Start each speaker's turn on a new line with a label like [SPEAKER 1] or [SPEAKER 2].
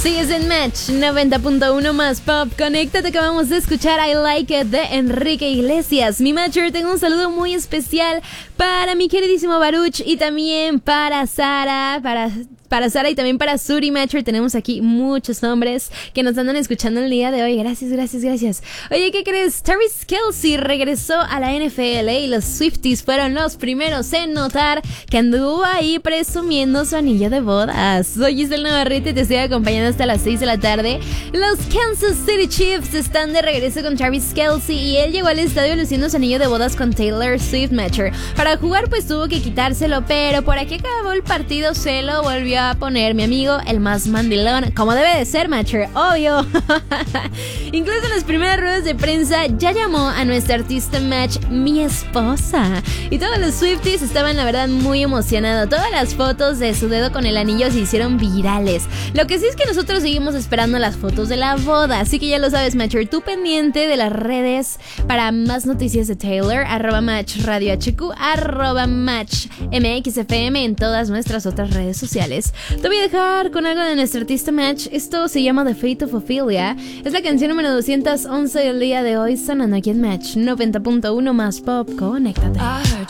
[SPEAKER 1] Sigues en Match 90.1 más pop. Conéctate, acabamos de escuchar I Like It de Enrique Iglesias. Mi Matcher, tengo un saludo muy especial para mi queridísimo Baruch y también para Sara, para Sara y también para Suri Matcher. Tenemos aquí muchos nombres que nos andan escuchando el día de hoy. Gracias. Oye, ¿qué crees? Travis Kelce regresó a la NFL y los Swifties fueron los primeros en notar que anduvo ahí presumiendo su anillo de bodas. Soy Giselle Navarrete y te estoy acompañando hasta las 6 de la tarde. Los Kansas City Chiefs están de regreso con Travis Kelce y él llegó al estadio luciendo su anillo de bodas con Taylor Swift Matcher. Para jugar pues tuvo que quitárselo, pero por aquí acabó el partido, se lo volvió a poner mi amigo, el más mandilón, como debe de ser, Matcher, obvio. Incluso en las primeras ruedas de prensa ya llamó a nuestra artista Match mi esposa. Y todos los Swifties estaban la verdad muy emocionados. Todas las fotos de su dedo con el anillo se hicieron virales. Lo que sí es que nosotros seguimos esperando las fotos de la boda, así que ya lo sabes, Matcher, tú pendiente de las redes para más noticias de Taylor, @MatchRadioHQ, @MatchMXFM en todas nuestras otras redes sociales. Te voy a dejar con algo de nuestro artista Match. Esto se llama The Fate of Ophelia. Es la canción número 211 del día de hoy, sonando aquí en Match 90.1 más pop. Conéctate.